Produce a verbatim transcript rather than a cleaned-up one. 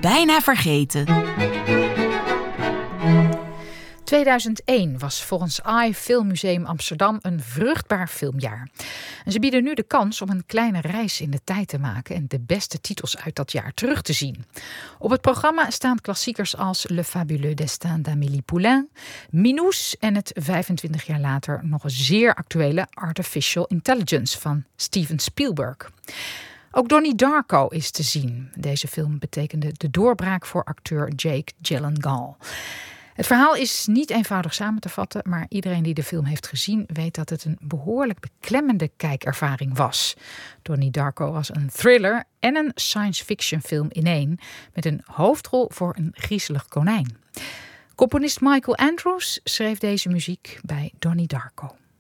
bijna vergeten. tweeduizend één was volgens I Filmmuseum Amsterdam een vruchtbaar filmjaar. En ze bieden nu de kans om een kleine reis in de tijd te maken en de beste titels uit dat jaar terug te zien. Op het programma staan klassiekers als Le Fabuleux Destin d'Amélie Poulain, Minous en het vijfentwintig jaar later nog zeer actuele Artificial Intelligence van Steven Spielberg. Ook Donnie Darko is te zien. Deze film betekende de doorbraak voor acteur Jake Gyllenhaal. Het verhaal is niet eenvoudig samen te vatten, maar iedereen die de film heeft gezien weet dat het een behoorlijk beklemmende kijkervaring was. Donnie Darko was een thriller en een science fiction film in één, met een hoofdrol voor een griezelig konijn. Componist Michael Andrews schreef deze muziek bij Donnie Darko.